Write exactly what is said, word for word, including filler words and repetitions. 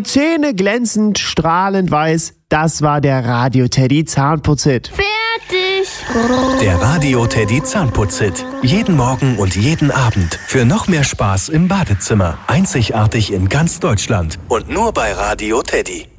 Zähne glänzend, strahlend weiß. Das war der Radio Teddy Zahnputzhit. Fertig. Der Radio Teddy Zahnputzhit. Jeden Morgen und jeden Abend. Für noch mehr Spaß im Badezimmer. Einzigartig in ganz Deutschland. Und nur bei Radio Teddy.